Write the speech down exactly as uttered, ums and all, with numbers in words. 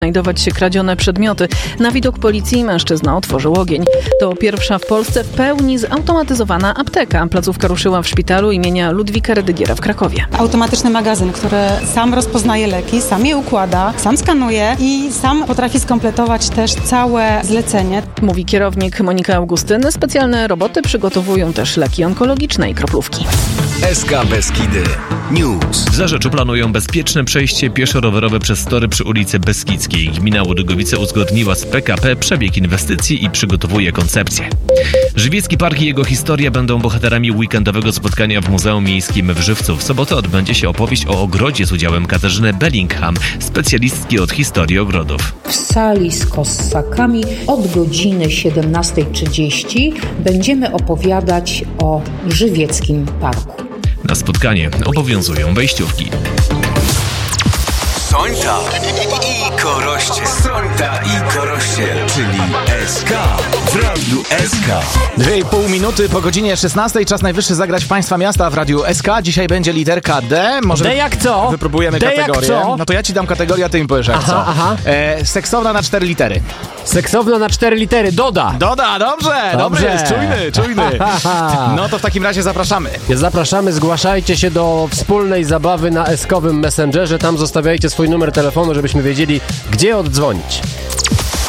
znajdować się kradzione przedmioty. Na widok policji mężczyzna otworzył ogień. To pierwsza w Polsce w pełni zautomatyzowana apteka. Placówka ruszyła w szpitalu imienia Ludwika Redygiera w Krakowie. Automatyczny magazyn, który sam rozpoznaje leki, sam je układa, sam skanuje i sam potrafi skompletować też całe zlecenie. Mówi kierownik Monika Augustyny. Specjalne roboty przygotowują też leki onkologiczne i kroplówki. S K Beskidy News. W Zarzeczu planują bezpieczne przejście pieszo-rowerowe przez tory przy ulicy Beskidzkiej. Gmina Łodygowice uzgodniła z P K P przebieg inwestycji i przygotowuje koncepcję. Żywiecki Park i jego historia będą bohaterami weekendowego spotkania w Muzeum Miejskim w Żywcu. W sobotę odbędzie się opowieść o ogrodzie z udziałem Katarzyny Bellingham, specjalistki od historii ogrodów. W sali z kossakami od godziny siedemnasta trzydzieści będziemy opowiadać o Żywieckim Parku. Na spotkanie obowiązują wejściówki. Sońta i Koroście. Sońta i Koroście, czyli S K w Radiu S K. Dwie i pół minuty po godzinie szesnastej. Czas najwyższy zagrać w Państwa miasta w Radiu S K. Dzisiaj będzie literka D. Może D jak co? Wypróbujemy D kategorię. Jak co? No to ja ci dam kategorię, a ty mi powiesz jak Aha, co. aha. E, seksowna na cztery litery. Seksowna na cztery litery. Doda. Doda, dobrze, Dobrze. dobry jest, czujny, czujny. No to w takim razie zapraszamy. Zapraszamy, zgłaszajcie się do wspólnej zabawy na S K-owym Messengerze. Tam zostawiajcie swój numer telefonu, żebyśmy wiedzieli, gdzie oddzwonić.